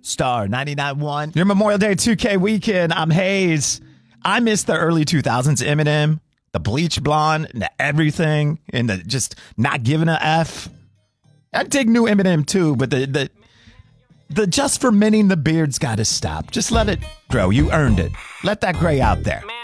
Star 99.1. Your Memorial Day 2K weekend. I'm Hayes. I miss the early 2000s Eminem, the bleach blonde, and the everything, and the just not giving a F. I dig new Eminem too, but the just fermenting the beard's got to stop. Just let it grow. You earned it. Let that gray out there.